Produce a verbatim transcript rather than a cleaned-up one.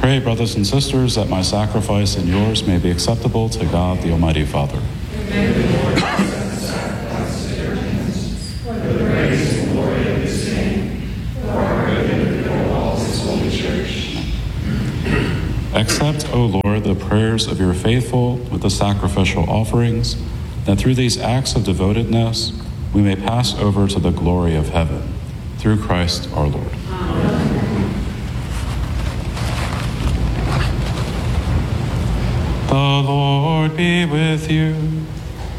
Pray, brothers and sisters, that my sacrifice and yours may be acceptable to God, the Almighty Father. May the Lord accept the sacrifice at your hands, for the praise and glory of his name, for our good and the good of all his holy church. Accept, O Lord, the prayers of your faithful with the sacrificial offerings, that through these acts of devotedness we may pass over to the glory of heaven. Through Christ our Lord. Amen. The Lord be with you.